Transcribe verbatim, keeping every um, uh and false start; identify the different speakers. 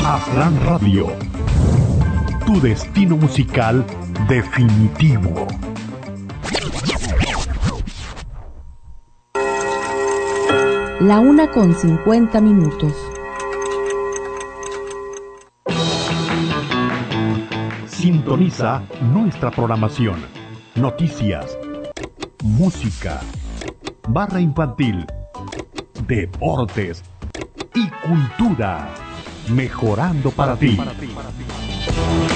Speaker 1: Aslan Radio, tu destino musical definitivo.
Speaker 2: La una con cincuenta minutos.
Speaker 1: Sintoniza nuestra programación. Noticias, música, barra infantil, deportes y cultura. Mejorando para ti.